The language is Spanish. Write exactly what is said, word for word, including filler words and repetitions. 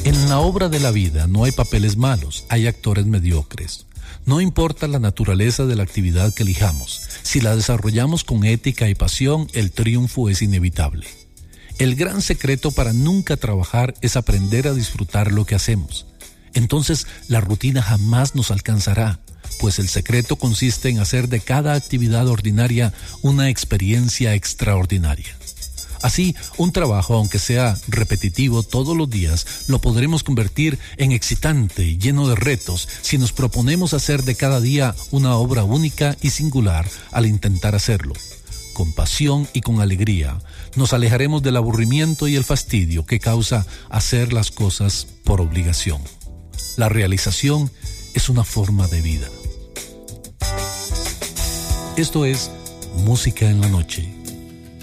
En la obra de la vida no hay papeles malos, hay actores mediocres. No importa la naturaleza de la actividad que elijamos, si la desarrollamos con ética y pasión, el triunfo es inevitable. El gran secreto para nunca trabajar es aprender a disfrutar lo que hacemos. Entonces, la rutina jamás nos alcanzará, pues el secreto consiste en hacer de cada actividad ordinaria una experiencia extraordinaria. Así, un trabajo, aunque sea repetitivo todos los días, lo podremos convertir en excitante y lleno de retos si nos proponemos hacer de cada día una obra única y singular al intentar hacerlo. Con pasión y con alegría, nos alejaremos del aburrimiento y el fastidio que causa hacer las cosas por obligación. La realización es una forma de vida. Esto es Música en la Noche.